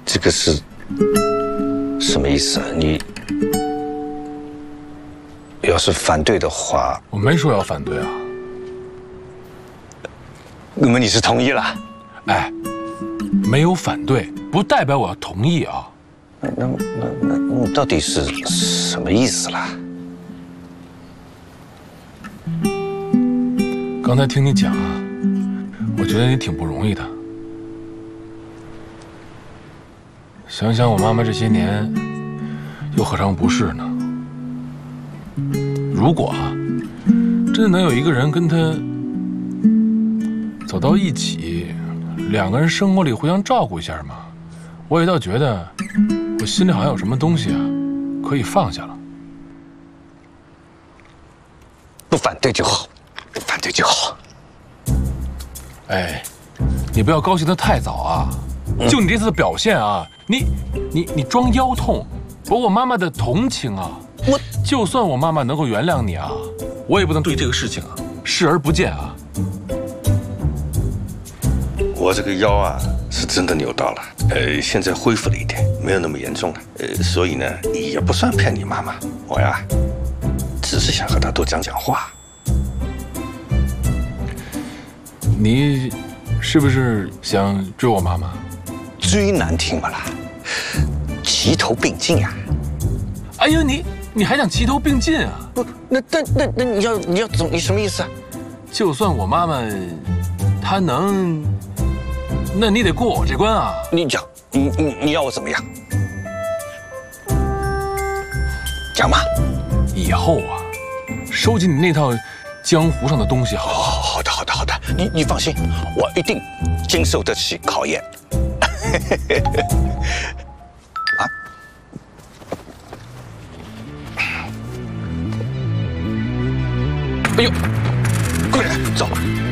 这个是什么意思啊？你要是反对的话， 我没说要反对啊。 那么你是同意了？ 哎，没有反对，不代表我要同意啊。 那到底是什么意思啦？ 刚才听你讲啊，我觉得你挺不容易的。想想我妈妈这些年，又何尝不是呢？如果啊，真的能有一个人跟她走到一起，两个人生活里互相照顾一下嘛，我也倒觉得我心里好像有什么东西啊，可以放下了。 不反对就好，不反对就好。 哎，你不要高兴得太早啊！就你这次的表现啊，你装腰痛，博我妈妈的同情啊！就算我妈妈能够原谅你啊，我也不能对这个事情啊视而不见啊！ 我这个腰啊是真的扭到了，现在恢复了一点，没有那么严重了，所以呢也不算骗你妈妈，我呀只是想和她多讲讲话。 你是不是想追我妈妈？ 追难听不啦？齐头并进呀！ 哎呦，你还想齐头并进啊？ 不，那你要怎么？你什么意思啊？ 就算我妈妈她能，那你得过我这关啊！ 你讲，你要我怎么样？讲嘛！ 以后啊，收集你那套江湖上的东西好。 好的，你放心，我一定经受得起考验。啊！哎呦，快点走！